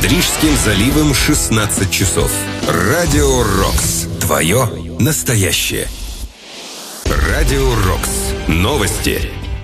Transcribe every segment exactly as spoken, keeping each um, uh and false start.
Над Рижским заливом шестнадцать часов. Радио Рокс. Твое настоящее. Радио Рокс. Новости.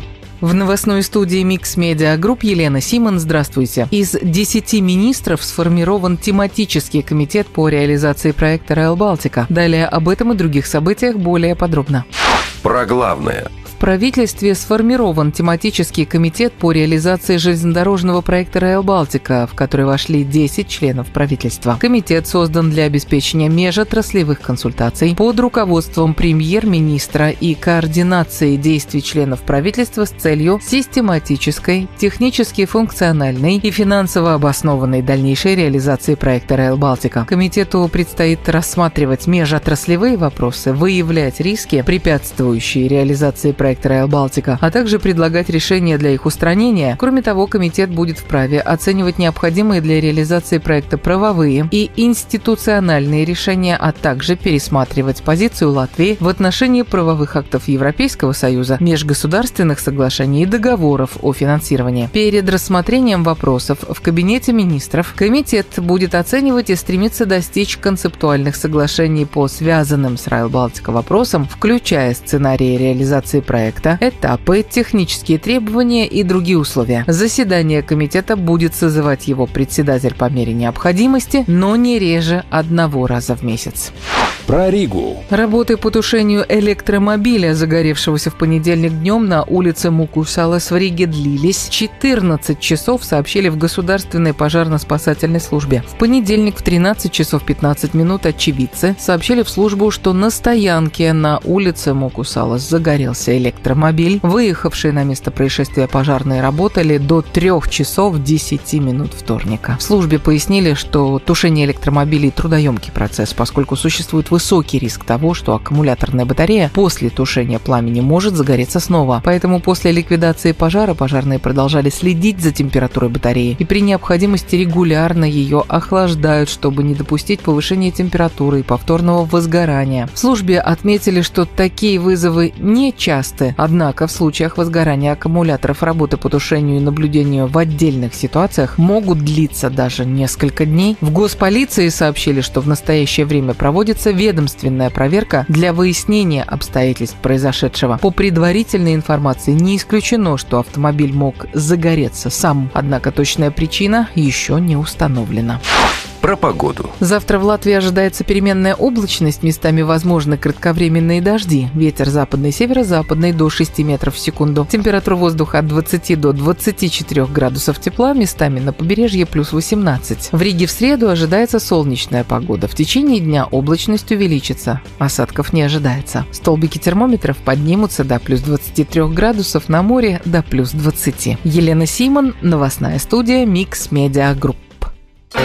В новостной студии Mix Media Group Елена Симон. Здравствуйте. Из десяти министров сформирован тематический комитет по реализации проекта Rail Baltica. Далее об этом и других событиях более подробно. Про главное. В правительстве сформирован тематический комитет по реализации железнодорожного проекта Rail Baltica, в который вошли десять членов правительства. Комитет создан для обеспечения межотраслевых консультаций под руководством премьер-министра и координации действий членов правительства с целью систематической, технически функциональной и финансово обоснованной дальнейшей реализации проекта Rail Baltica. Комитету предстоит рассматривать межотраслевые вопросы, выявлять риски, препятствующие реализации проекта Rail Baltica, а также предлагать решения для их устранения. Кроме того, комитет будет вправе оценивать необходимые для реализации проекта правовые и институциональные решения, а также пересматривать позицию Латвии в отношении правовых актов Европейского Союза, межгосударственных соглашений и договоров о финансировании. Перед рассмотрением вопросов в Кабинете министров комитет будет оценивать и стремиться достичь концептуальных соглашений по связанным с Rail Baltica вопросам, включая сценарии реализации проекта, этапы, технические требования и другие условия. Заседание комитета будет созывать его председатель по мере необходимости, но не реже одного раза в месяц. Про Ригу. Работы по тушению электромобиля, загоревшегося в понедельник днем на улице Мукусалас в Риге, длились четырнадцать часов, сообщили в Государственной пожарно-спасательной службе. В понедельник в тринадцать часов пятнадцать минут очевидцы сообщили в службу, что на стоянке на улице Мукусалас загорелся электромобиль. Выехавшие на место происшествия пожарные работали до трёх часов десяти минут вторника. В службе пояснили, что тушение электромобилей – трудоемкий процесс, поскольку существует высокий риск того, что аккумуляторная батарея после тушения пламени может загореться снова. Поэтому после ликвидации пожара пожарные продолжали следить за температурой батареи и при необходимости регулярно ее охлаждают, чтобы не допустить повышения температуры и повторного возгорания. В службе отметили, что такие вызовы не часты, однако в случаях возгорания аккумуляторов работы по тушению и наблюдению в отдельных ситуациях могут длиться даже несколько дней. В Госполиции сообщили, что в настоящее время проводится ведомственная проверка для выяснения обстоятельств произошедшего. По предварительной информации не исключено, что автомобиль мог загореться сам, однако точная причина еще не установлена. Про погоду. Завтра в Латвии ожидается переменная облачность, местами возможны кратковременные дожди. Ветер западный, северо-западный до шести метров в секунду. Температура воздуха от двадцати до двадцати четырёх градусов тепла, местами на побережье плюс восемнадцать. В Риге в среду ожидается солнечная погода. В течение дня облачность увеличится. Осадков не ожидается. Столбики термометров поднимутся до плюс двадцати трёх градусов, на море до плюс двадцати. Елена Симон, новостная студия Mix Media Group.